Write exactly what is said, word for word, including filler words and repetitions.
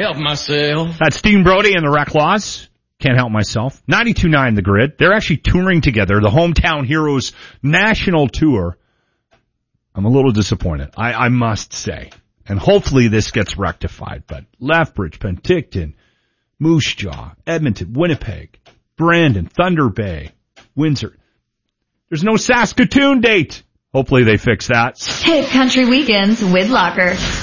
help myself. That's Dean Brody and the Reclaws. Can't help myself. ninety-two point nine The Grid. They're actually touring together, the Hometown Heroes National Tour. I'm a little disappointed, I, I must say. And hopefully this gets rectified. But Lethbridge, Penticton, Moose Jaw, Edmonton, Winnipeg, Brandon, Thunder Bay, Windsor. There's no Saskatoon date. Hopefully they fix that. Hit Country Weekends with Locker.